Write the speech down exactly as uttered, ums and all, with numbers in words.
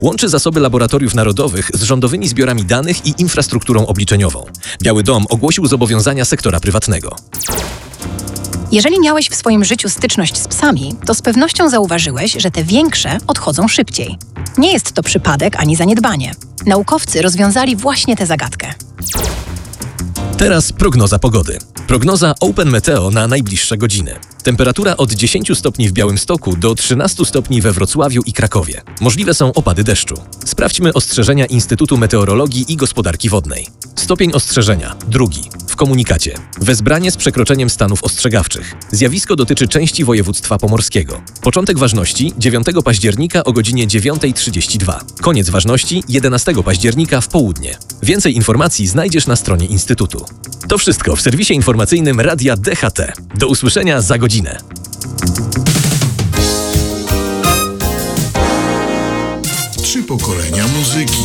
Łączy zasoby laboratoriów narodowych z rządowymi zbiorami danych i infrastrukturą obliczeniową. Biały Dom ogłosił zobowiązania sektora prywatnego. Jeżeli miałeś w swoim życiu styczność z psami, to z pewnością zauważyłeś, że te większe odchodzą szybciej. Nie jest to przypadek ani zaniedbanie. Naukowcy rozwiązali właśnie tę zagadkę. Teraz prognoza pogody. Prognoza Open Meteo na najbliższe godziny. Temperatura od dziesięciu stopni w Białymstoku do trzynastu stopni we Wrocławiu i Krakowie. Możliwe są opady deszczu. Sprawdźmy ostrzeżenia Instytutu Meteorologii i Gospodarki Wodnej. Stopień ostrzeżenia. Drugi. W komunikacie. Wezbranie z przekroczeniem stanów ostrzegawczych. Zjawisko dotyczy części województwa pomorskiego. Początek ważności dziewiątego października o godzinie dziewiąta trzydzieści dwa. Koniec ważności jedenastego października w południe. Więcej informacji znajdziesz na stronie Instytutu. To wszystko w serwisie informacyjnym Radia D H T. Do usłyszenia za godzinę. Trzy pokolenia muzyki.